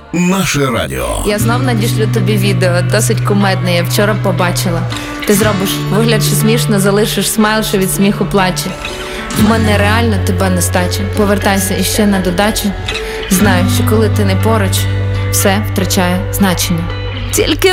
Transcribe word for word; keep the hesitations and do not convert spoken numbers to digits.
Наше радіо. Я знов надішлю тобі відео, досить кумедне, я вчора побачила. Ти зробиш вигляд, що смішно, залишиш смайл, що від сміху плаче. В мене реально тебе нестача. Повертайся іще на додачу. Знаю, що коли ти не поруч, все втрачає значення. Тільки